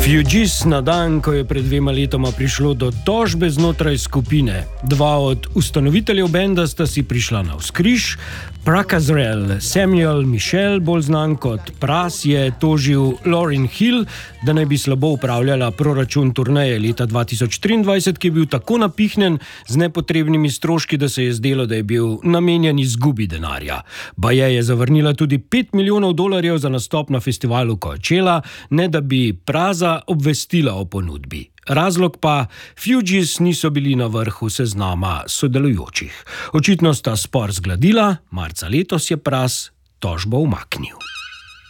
Fugees na dan, ko je pred 2 letoma prišlo do tožbe znotraj skupine. 2 od ustanoviteljev benda sta si prišla navzkriž. Prakazrel Samuel Michel, bolj znan kot Pras, je tožil Lauryn Hill, da naj bi slabo upravljala proračun turneje leta 2023, ki je bil tako napihnjen z nepotrebnimi stroški, da se je zdelo, da je bil namenjen izgubi denarja. Baje je zavrnila tudi $5 milijonov za nastop na festivalu Coachella, ne da bi Praza obvestila o ponudbi. Razlog pa, Fugees niso bili na vrhu seznama sodelujočih. Očitno sta spor zgladila, marca letos je Pras tožbo umaknil.